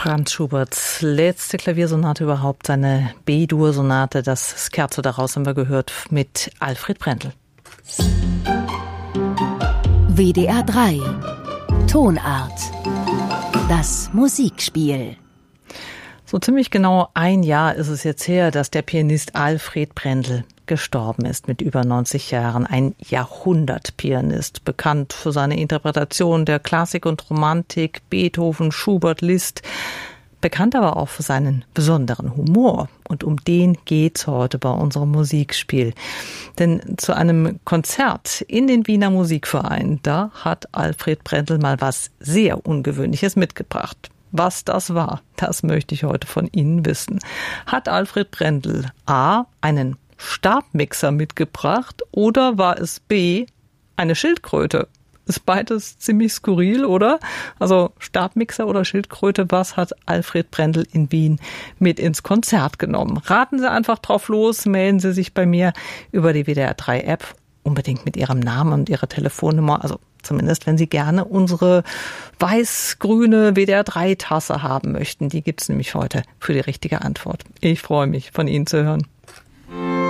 Franz Schuberts letzte Klaviersonate überhaupt, seine B-Dur-Sonate, das Scherzo daraus haben wir gehört mit Alfred Brendel. WDR 3 Tonart. Das Musikspiel. So ziemlich genau ein Jahr ist es jetzt her, dass der Pianist Alfred Brendel gestorben ist mit über 90 Jahren. Ein Jahrhundertpianist, bekannt für seine Interpretation der Klassik und Romantik, Beethoven, Schubert, Liszt. Bekannt aber auch für seinen besonderen Humor. Und um den geht's heute bei unserem Musikspiel. Denn zu einem Konzert in den Wiener Musikverein, da hat Alfred Brendel mal was sehr Ungewöhnliches mitgebracht. Was das war, das möchte ich heute von Ihnen wissen. Hat Alfred Brendel A. einen Stabmixer mitgebracht oder war es B. eine Schildkröte? Ist beides ziemlich skurril, oder? Also Stabmixer oder Schildkröte, was hat Alfred Brendel in Wien mit ins Konzert genommen? Raten Sie einfach drauf los, melden Sie sich bei mir über die WDR 3 App, unbedingt mit Ihrem Namen und Ihrer Telefonnummer, also zumindest wenn Sie gerne unsere weiß-grüne WDR 3 Tasse haben möchten. Die gibt's nämlich heute für die richtige Antwort. Ich freue mich, von Ihnen zu hören.